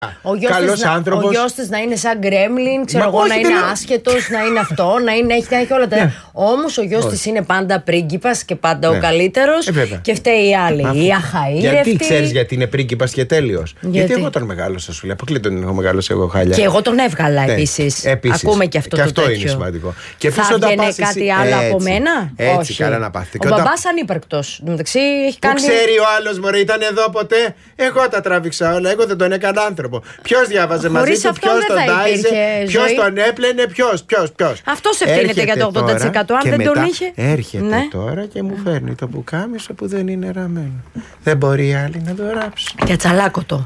Καλός άνθρωπος. Ο γιος της να είναι σαν γκρέμλιν, ξέρω εγώ, να είναι άσχετος, να είναι αυτό, να έχει όλα τα. Όμως ο γιος της είναι πάντα πρίγκιπας και πάντα ο καλύτερος. Και φταίει η άλλη, η αχαήρευτη. Γιατί ξέρεις γιατί είναι πρίγκιπας και τέλειος? Γιατί εγώ τον μεγάλωσα, σου λέει. Αποκλείται τον έχω μεγαλώσει εγώ, χάλια. Και εγώ τον έβγαλα επίσης. Ακούμε και αυτό το τέτοιο. Και αυτό είναι σημαντικό. Θα βγαίνει κάτι άλλο από μένα? Έτσι, καλά να πάθει. Ο μπαμπάς ανύπαρκτος. Μεταξύ έχει κάνει. Πού ξέρει ο άλλος, μωρέ, ήταν εδώ ποτέ? Εγώ τα τράβηξα όλα. Εγώ δεν τον έκανα άνθρωπο. Ποιος διάβαζε μαζί του, ποιος τον τάιζε, ποιος τον έπλαινε, ποιος. Αυτός ευθύνεται για το 80%. Αν δεν τον είχε. Έρχεται τώρα και μου φέρνει το πουκάμισο που δεν είναι ραμμένο. Δεν μπορεί η άλλη να το ράψει. Και τσαλάκωτο.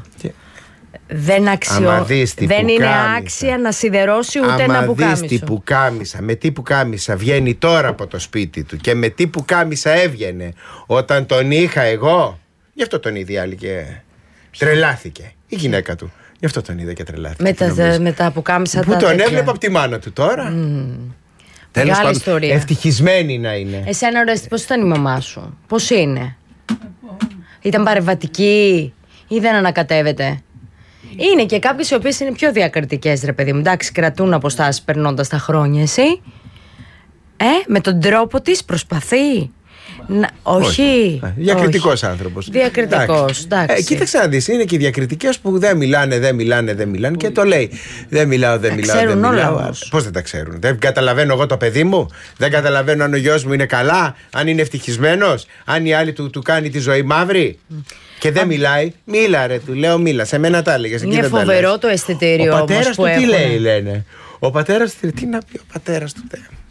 Δεν είναι άξια να σιδερώσει ούτε ένα πουκάμισο. Άμα δεις τι πουκάμισα, με τι πουκάμισα βγαίνει τώρα από το σπίτι του και με τι πουκάμισα έβγαινε όταν τον είχα εγώ, γι' αυτό τον είδε η άλλη και τρελάθηκε η γυναίκα του. Γι' αυτό τον είδε και τρελάθηκε. Με τα πουκάμισα που τον έβλεπα από τη μάνα του τώρα. Τέλος πάντων, ευτυχισμένη να είναι. Εσένα, Ορέστη, πώς ήταν η μαμά σου? Πώς είναι? Ήταν παρεμβατική ή δεν ανακατεύεται? Είναι και κάποιες οι οποίες είναι πιο διακριτικές, ρε παιδί μου. Εντάξει, κρατούν αποστάσεις περνώντας τα χρόνια. Εσύ με τον τρόπο της προσπαθεί. Όχι. Διακριτικός άνθρωπος. Διακριτικός, εντάξει. Κοίταξε να δεις, είναι και οι διακριτικές που δεν μιλάνε και το λέει. Δεν μιλάω. Πώς δεν τα ξέρουν? Δεν καταλαβαίνω εγώ το παιδί μου? Δεν καταλαβαίνω αν ο γιος μου είναι καλά, αν είναι ευτυχισμένος, αν η άλλη του κάνει τη ζωή μαύρη? Και δεν μιλάει. Μίλα, ρε, του λέω, μίλα. Σε μένα τα έλεγες. Είναι φοβερό το αισθητήριο. Ο πατέρας του τι λέει, λένε? Ο πατέρας του, τι να πει ο πατέρας του?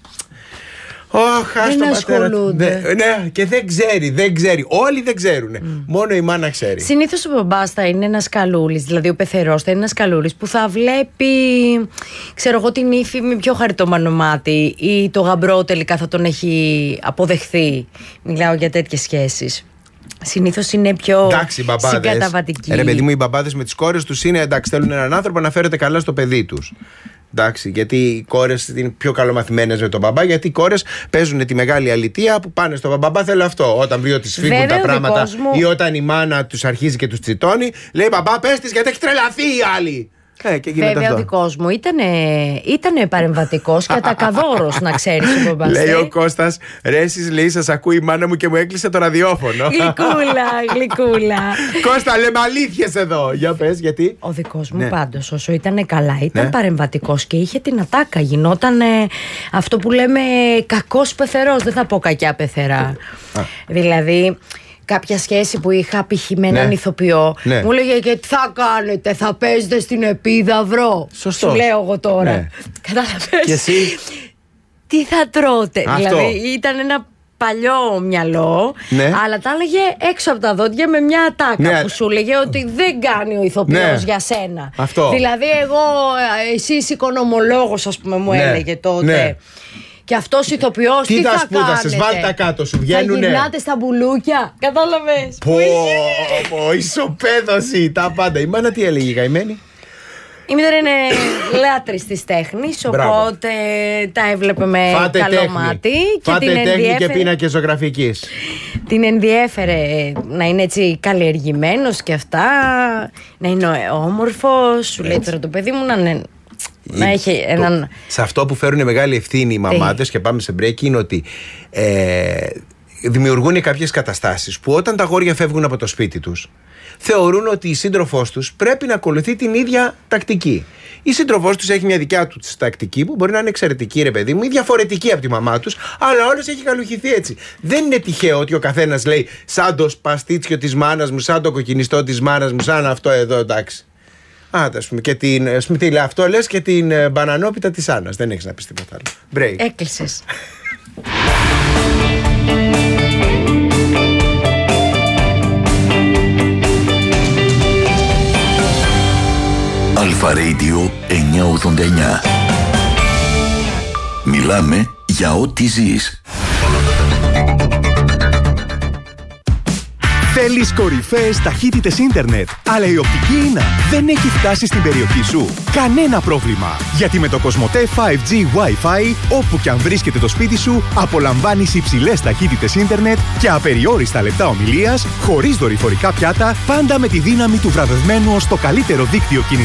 Δεν ασχολούνται. Ναι, και δεν ξέρει. Όλοι δεν ξέρουν. Μόνο η μάνα ξέρει. Συνήθως ο μπαμπάς θα είναι ένας καλούλης, δηλαδή ο πεθερός θα είναι ένας καλούλης που θα βλέπει, ξέρω εγώ, την ύφη με πιο χαριτό μανομάτι ή το γαμπρό τελικά θα τον έχει αποδεχθεί. Μιλάω για τέτοιες σχέσεις. Συνήθως είναι πιο συγκαταβατικοί. Ρε παιδί μου, οι μπαμπάδες με τις κόρες τους είναι εντάξει, θέλουν έναν άνθρωπο να φέρεται καλά στο παιδί τους. Εντάξει, γιατί οι κόρες είναι πιο καλομαθημένες με τον μπαμπά, γιατί οι κόρες παίζουν τη μεγάλη αλητεία που πάνε στον μπαμπά, θέλω αυτό. Όταν βρει ότι σφίγγουν τα πράγματα ή όταν η μάνα τους αρχίζει και τους τσιτώνει, λέει μπαμπά, πες της γιατί έχει τρελαθεί η άλλη. Βέβαια ο δικός μου ήταν παρεμβατικός και ατακαδόρος, να ξέρεις ο μπαμπάς. Λέει ο Κώστας, ρε εσείς, λέει, σας ακούει η μάνα μου και μου έκλεισε το ραδιόφωνο. Γλυκούλα. Κώστα, λέμε αλήθειες εδώ. Για πες, γιατί? Ο δικός μου πάντως όσο ήταν καλά ήταν παρεμβατικός και είχε την ατάκα. Γινόταν αυτό που λέμε κακός πεθερός. Δεν θα πω κακιά πεθερά. Δηλαδή κάποια σχέση που είχα π.χ. με έναν ηθοποιό, μου έλεγε και τι θα κάνετε, θα παίζετε στην Επίδαυρο? Σωστό. Σου λέω εγώ τώρα. Κατάλαβες? Και εσύ τι θα τρώτε? Δηλαδή ήταν ένα παλιό μυαλό, αλλά τα έλεγε έξω από τα δόντια με μια ατάκα που σου έλεγε ότι δεν κάνει ο ηθοποιός για σένα. Αυτό. Δηλαδή εσύ είσαι οικονομολόγος, ας πούμε, μου έλεγε τότε. Και αυτός ηθοποιός τι θα σπούδασες, βάλτε κάτω, σου βγαίνουνε. Θα γυρνάτε στα μπουλούκια, κατάλαβες? Ισοπαίδωση, τα πάντα. Η μάνα τι έλεγε, καημένη? Η μητέρα είναι λάτρης της τέχνης, οπότε τα έβλεπε με καλό μάτι. Φάτε τέχνη και πίνακες ζωγραφικής. Την ενδιέφερε να είναι έτσι καλλιεργημένος και αυτά, να είναι όμορφος. Σου λέει τώρα το παιδί μου να έχει έναν. Σε αυτό που φέρουν μεγάλη ευθύνη οι μαμάδες, και πάμε σε break, είναι ότι δημιουργούν κάποιες καταστάσεις που όταν τα αγόρια φεύγουν από το σπίτι τους, θεωρούν ότι η σύντροφός τους πρέπει να ακολουθεί την ίδια τακτική. Η σύντροφός τους έχει μια δικιά του τακτική που μπορεί να είναι εξαιρετική, ρε παιδί μου, ή διαφορετική από τη μαμά τους, αλλά όλες έχει καλουχηθεί έτσι. Δεν είναι τυχαίο ότι ο καθένας λέει σαν το σπαστίτσιο της μάνας μου, σαν το κοκκινιστό της μάνας μου, σαν αυτό εδώ, εντάξει. Ας πούμε, και αυτό λες και την μπανανόπιτα της Άννας. Δεν έχεις να πεις τίποτα άλλο. Break. Έκλεισες. Αλφα Radio 989. Μιλάμε για ό,τι ζεις. Θέλεις κορυφαίες ταχύτητες ίντερνετ, αλλά η οπτική ίνα δεν έχει φτάσει στην περιοχή σου? Κανένα πρόβλημα, γιατί με το Κοσμοτέ 5G Wi-Fi, όπου και αν βρίσκεται το σπίτι σου, απολαμβάνεις υψηλές ταχύτητες ίντερνετ και απεριόριστα λεπτά ομιλίας, χωρίς δορυφορικά πιάτα, πάντα με τη δύναμη του βραβευμένου ως το καλύτερο δίκτυο κινητών